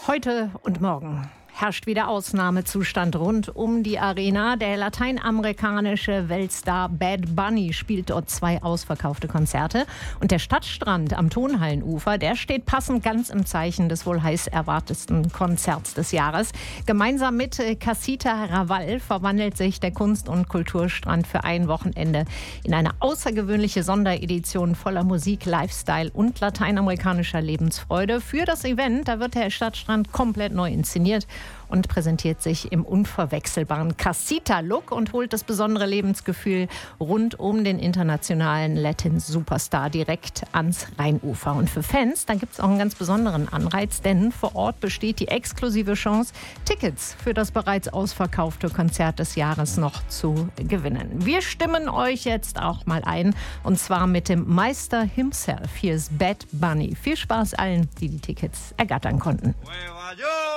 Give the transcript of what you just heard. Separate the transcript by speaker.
Speaker 1: Heute und morgen herrscht wieder Ausnahmezustand rund um die Arena. Der lateinamerikanische Weltstar Bad Bunny spielt dort 2 ausverkaufte Konzerte. Und der Stadtstrand am Tonhallenufer, der steht passend ganz im Zeichen des wohl heiß erwartetsten Konzerts des Jahres. Gemeinsam mit Casita Raval verwandelt sich der Kunst- und Kulturstrand für ein Wochenende in eine außergewöhnliche Sonderedition voller Musik, Lifestyle und lateinamerikanischer Lebensfreude. Für das Event, da wird der Stadtstrand komplett neu inszeniert und präsentiert sich im unverwechselbaren Casita-Look und holt das besondere Lebensgefühl rund um den internationalen Latin-Superstar direkt ans Rheinufer. Und für Fans, da gibt es auch einen ganz besonderen Anreiz, denn vor Ort besteht die exklusive Chance, Tickets für das bereits ausverkaufte Konzert des Jahres noch zu gewinnen. Wir stimmen euch jetzt auch mal ein, und zwar mit dem Meister himself. Hier ist Bad Bunny. Viel Spaß allen, die die Tickets ergattern konnten.